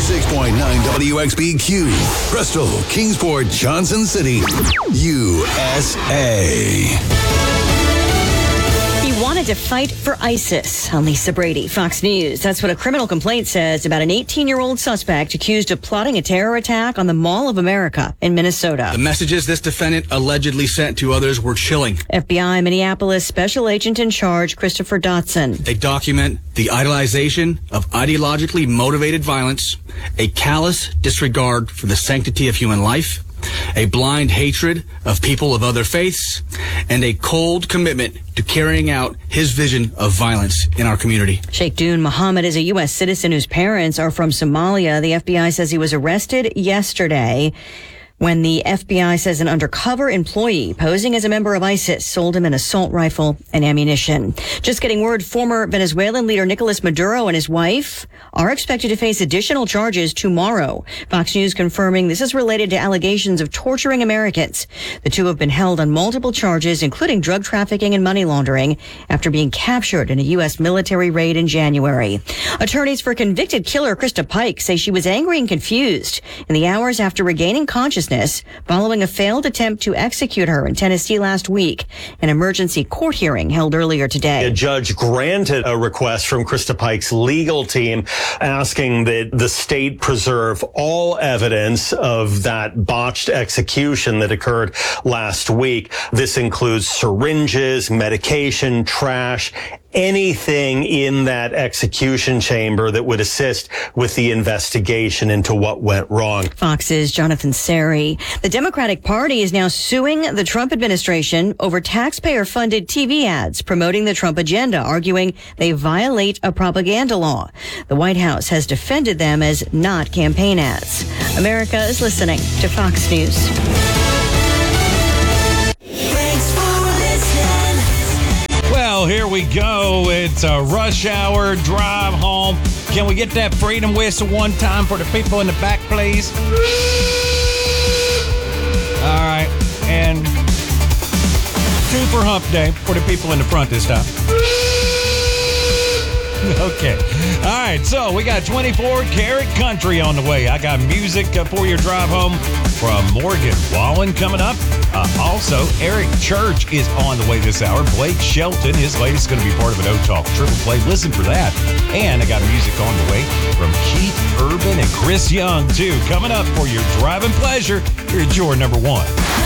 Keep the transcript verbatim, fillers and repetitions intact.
ninety-six point nine W X B Q, Bristol, Kingsport, Johnson City, U S A. He wanted to fight for ISIS. I'm Lisa Brady, Fox News. That's what a criminal complaint says about an eighteen-year-old suspect accused of plotting a terror attack on the Mall of America in Minnesota. The messages this defendant allegedly sent to others were chilling. F B I Minneapolis Special Agent in Charge Christopher Dotson. They document the idolization of ideologically motivated violence, a callous disregard for the sanctity of human life, a blind hatred of people of other faiths, and a cold commitment to carrying out his vision of violence in our community. Sheikh Dune Mohammed is a U S citizen whose parents are from Somalia. The F B I says he was arrested yesterday when the F B I says an undercover employee posing as a member of ISIS sold him an assault rifle and ammunition. Just getting word, former Venezuelan leader Nicolas Maduro and his wife are expected to face additional charges tomorrow. Fox News confirming this is related to allegations of torturing Americans. The two have been held on multiple charges, including drug trafficking and money laundering, after being captured in a U S military raid in January. Attorneys for convicted killer Krista Pike say she was angry and confused in the hours after regaining consciousness following a failed attempt to execute her in Tennessee last week. An emergency court hearing held earlier today. A judge granted a request from Krista Pike's legal team asking that the state preserve all evidence of that botched execution that occurred last week. This includes syringes, medication, trash, anything in that execution chamber that would assist with the investigation into what went wrong. Fox's Jonathan Seri. The Democratic Party is now suing the Trump administration over taxpayer-funded T V ads promoting the Trump agenda, arguing they violate a propaganda law. The White House has defended them as not campaign ads. America is listening to Fox News. Well, here we go. It's a rush hour drive home. Can we get that freedom whistle one time for the people in the back, please? All right. And two for hump day for the people in the front this time. Okay. All right. So we got twenty-four karat country on the way. I got music for your drive home from Morgan Wallen coming up. Uh, also, Eric Church is on the way this hour. Blake Shelton, his latest, going to be part of an O-Talk Triple Play. Listen for that. And I got music on the way from Keith Urban and Chris Young, too. Coming up for your driving pleasure. Here's your number one.